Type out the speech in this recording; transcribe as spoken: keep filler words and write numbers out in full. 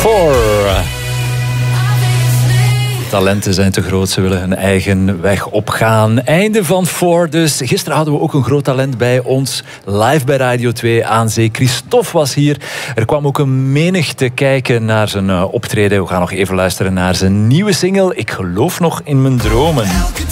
Four. Talenten zijn te groot, ze willen hun eigen weg opgaan. Einde van Four dus. Gisteren hadden we ook een groot talent bij ons. Live bij Radio twee aan zee. Christophe was hier. Er kwam ook een menigte kijken naar zijn optreden. We gaan nog even luisteren naar zijn nieuwe single. Ik geloof nog in mijn dromen.